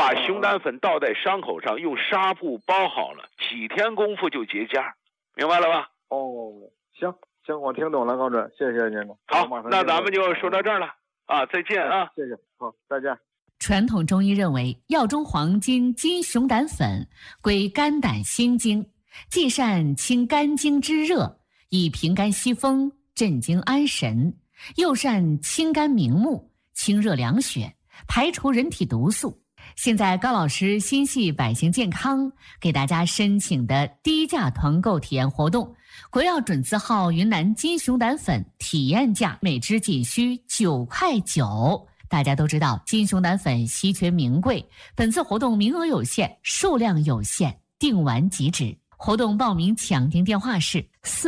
把熊胆粉倒在伤口上，用纱布包好了，几天功夫就结痂，明白了吧？ 哦，行，我听懂了，高准，谢谢您了。 好，那咱们就说到这儿了啊，再见啊！ 谢谢，好，再见。 传统中医认为，药中黄金金熊胆粉归肝胆心经，既善清肝经之热，以平肝息风、镇惊安神，又善清肝明目、清热凉血，排除人体毒素。现在高老师心系百姓健康，给大家申请的低价团购体验活动，国药准字号云南金熊胆粉体验价每支仅需9.9块。大家都知道金熊胆粉稀缺名贵，本次活动名额有限，数量有限，订完即止。活动报名抢订电话是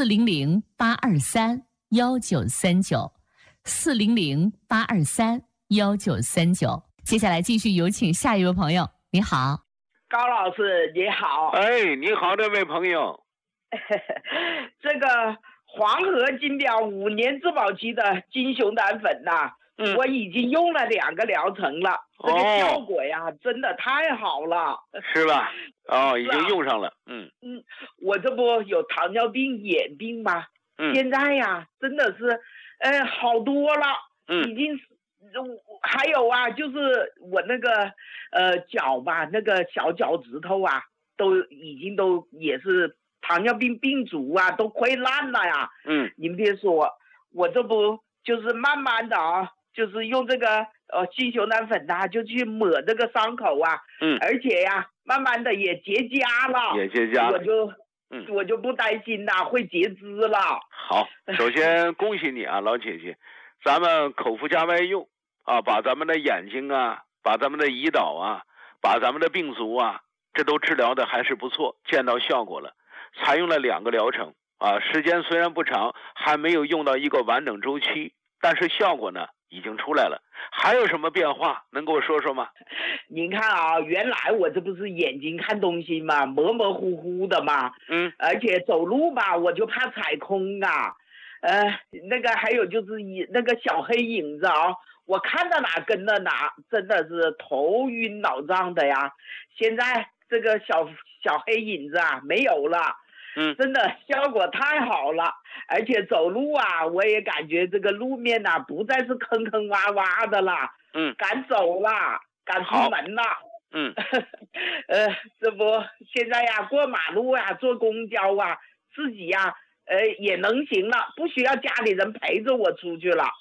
400-823-1939，400-823-1939。接下来继续有请下一位朋友。你好， 高老师你好。 哎，你好，这位朋友。 这个黄河金标5年质保期的金熊胆粉呐，我已经用了2个疗程了，这个效果呀，真的太好了， 是吧？哦，已经用上了。 我这不有糖尿病、眼病吗？现在呀，真的是，好多了，已经。还有啊，就是我那个脚吧，那个小脚趾头啊，都已经也是糖尿病病足啊，都溃烂了呀。您别说，我这不就是慢慢的啊，就是用这个金熊胆粉啊，就去抹这个伤口啊。而且呀，慢慢的也结痂了，我就不担心啦，会截肢了。 好，首先恭喜你啊，老姐姐，咱们口服加外用。把咱们的眼睛啊，把咱们的胰岛啊，把咱们的病足啊，这都治疗的还是不错，见到效果了。采用了2个疗程啊，时间虽然不长，还没有用到一个完整周期，但是效果呢已经出来了。还有什么变化能给我说说吗？ 您看啊，原来我这不是眼睛看东西嘛，模模糊糊的嘛，而且走路吧，我就怕踩空啊，那个还有就是那个小黑影子啊。我看到哪跟到哪，真的是头晕脑胀的呀。现在这个小黑影子啊没有了，真的效果太好了。而且走路啊，我也感觉这个路面啊不再是坑坑洼洼的了，敢走了，敢出门了。这不现在呀，过马路啊，坐公交啊，自己呀，也能行了，不需要家里人陪着我出去了。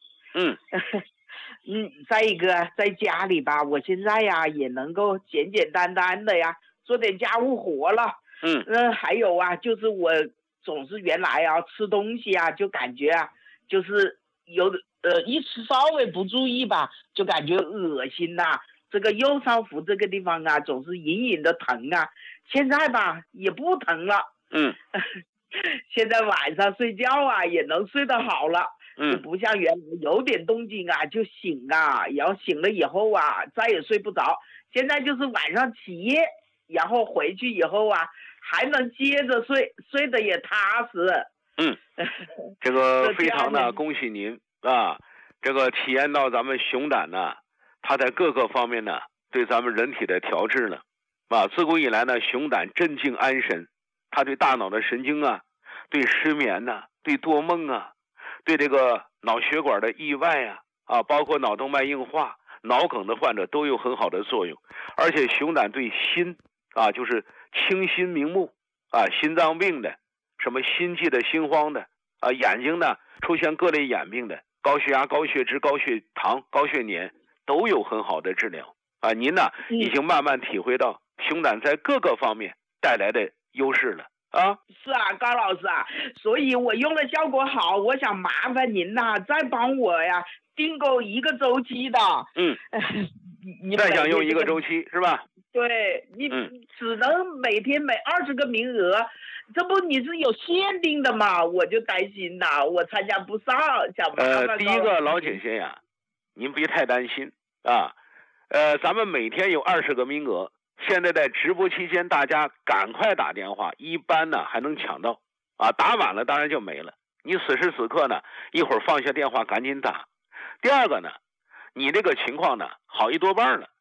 再一个在家里吧，我现在呀也能够简简单单的呀做点家务活了。还有啊，就是我总是原来啊吃东西啊就感觉啊就是有一吃稍微不注意吧，就感觉恶心呐。这个右上腹这个地方啊总是隐隐的疼啊，现在吧也不疼了。现在晚上睡觉啊也能睡得好了。就不像原来有点动静啊就醒啊，然后醒了以后啊再也睡不着。现在就是晚上起夜，然后回去以后啊还能接着睡，睡得也踏实。 这个非常的恭喜您啊！这个体验到咱们熊胆呢，它在各个方面呢对咱们人体的调治了啊。自古以来呢，熊胆镇静安神，它对大脑的神经啊，对失眠啊，对多梦啊，对这个脑血管的意外包括脑动脉硬化、脑梗的患者都有很好的作用。而且熊胆对心就是清心明目心脏病的，什么心悸的、心慌的眼睛呢出现各类眼病的，高血压、高血脂、高血糖、高血粘都有很好的治疗您呢已经慢慢体会到熊胆在各个方面带来的优势了。 是啊，高老师啊，所以我用了效果好，我想麻烦您呐，再帮我呀订购1个周期的。 你再想用1个周期是吧？ 对，你只能每天20个名额，这不你是有限定的嘛？我就担心呐，我参加不上，想麻烦。 第一个老姐姐呀，您别太担心咱们每天有20个名额。现在在直播期间，大家赶快打电话，一般呢还能抢到打晚了当然就没了。你此时此刻呢，一会儿放下电话赶紧打。第二个呢，你这个情况呢好1多半了，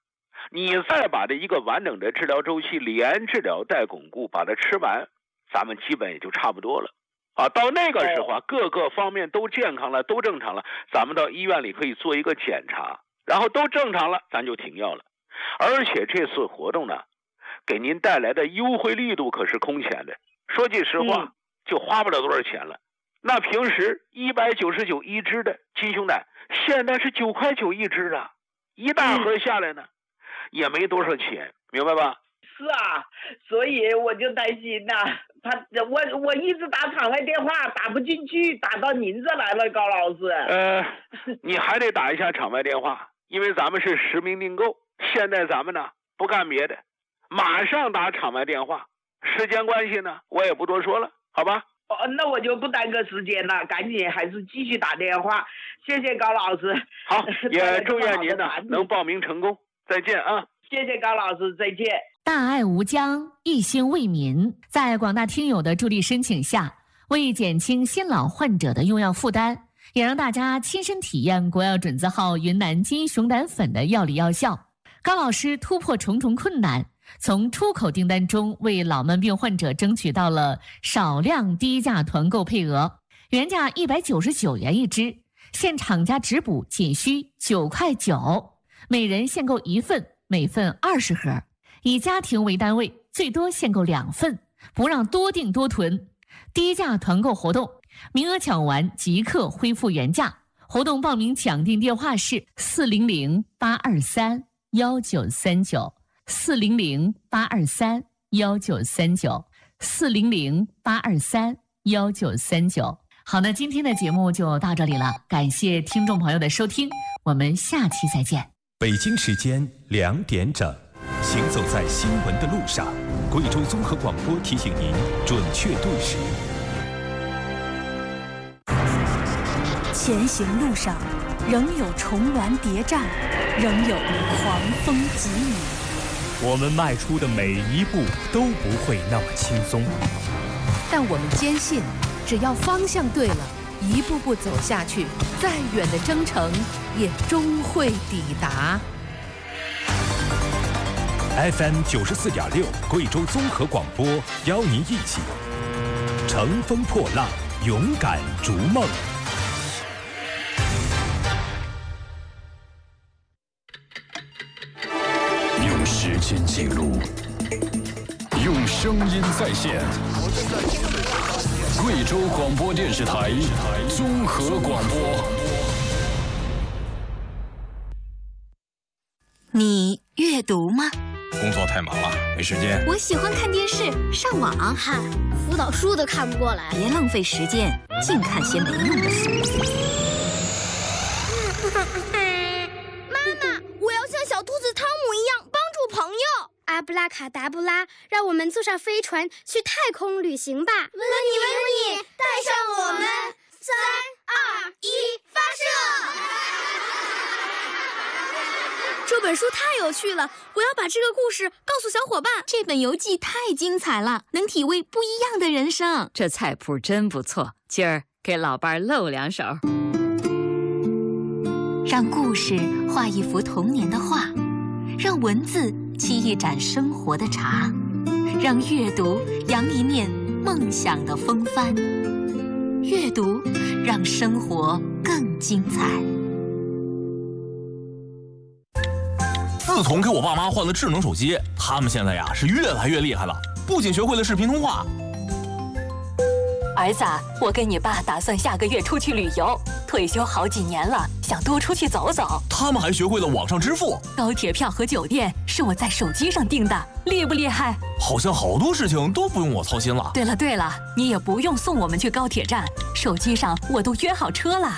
你再把这一个完整的治疗周期，连治疗带巩固，把它吃完，咱们基本也就差不多了。到那个时候各个方面都健康了，都正常了，咱们到医院里可以做一个检查，然后都正常了，咱就停药了。而且这次活动呢，给您带来的优惠力度可是空前的。说句实话，就花不了多少钱了。那平时199一支的金熊胆，现在是9块9一支啊，一大盒下来呢，也没多少钱，明白吧？ 是啊，所以我就担心呐，我一直打场外电话打不进去，打到您这来了，高老师。 你还得打一下场外电话，因为咱们是实名订购，现在咱们呢不干别的，马上打场外电话。时间关系呢，我也不多说了，好吧？ 那我就不耽搁时间了，赶紧还是继续打电话。谢谢高老师。 好，也祝愿您呢能报名成功。再见啊！ 谢谢高老师，再见。 大爱无疆，一心为民，在广大听友的助力申请下，为减轻新老患者的用药负担，也让大家亲身体验国药准字号云南金熊胆粉的药理药效。高老师突破重重困难，从出口订单中为老慢病患者争取到了少量低价团购配额，原价199元一支，现厂家直补仅需9块9，每人限购1份，每份20盒，以家庭为单位，最多限购2份，不让多订多囤。低价团购活动，名额抢完即刻恢复原价。活动报名抢订电话是400-823-1939。400-823-1939 400-823-1939。好，那今天的节目就到这里了，感谢听众朋友的收听，我们下期再见。 北京时间2点整，行走在新闻的路上，贵州综合广播提醒您准确对时。 前行路上，仍有重峦叠嶂，仍有狂风疾雨。 我们迈出的每一步都不会那么轻松， 但我们坚信，只要方向对了，一步步走下去，再远的征程也终会抵达。 FM 94.6贵州综合广播邀您一起乘风破浪，勇敢逐梦。 用时间记录，用声音再现。贵州广播电视台综合广播。 你阅读吗？ 工作太忙了，没时间。 我喜欢看电视、上网。嗨，辅导书都看不过来。 别浪费时间，净看些没用的书。 妈妈，我要像小兔子汤姆一样帮助朋友。阿布拉卡达布拉，让我们坐上飞船去太空旅行吧！温妮，带上我们！3、2、1，发射！这本书太有趣了，我要把这个故事告诉小伙伴。 这本游记太精彩了，能体味不一样的人生。 这菜谱真不错，今儿给老伴儿露2手。 让故事画一幅童年的画，让文字沏一盏生活的茶，让阅读扬一面梦想的风帆。阅读让生活更精彩。 自从给我爸妈换了智能手机，他们现在呀是越来越厉害了，不仅学会了视频通话。 儿子，我跟你爸打算下个月出去旅游，退休好几年了，想多出去走走。 他们还学会了网上支付， 高铁票和酒店是我在手机上订的，厉不厉害？ 好像好多事情都不用我操心了。 对了，你也不用送我们去高铁站，手机上我都约好车了。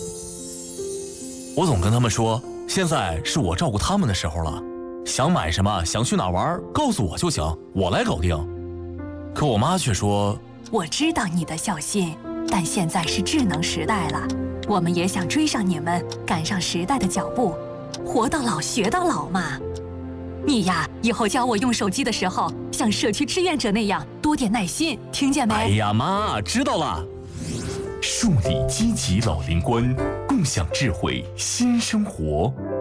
我总跟他们说，现在是我照顾他们的时候了，想买什么，想去哪玩，告诉我就行，我来搞定。可我妈却说， 我知道你的孝心，但现在是智能时代了，我们也想追上你们，赶上时代的脚步，活到老学到老嘛。你呀，以后教我用手机的时候，像社区志愿者那样多点耐心，听见没？ 哎呀妈，知道了。 树立积极老龄观，共享智慧新生活。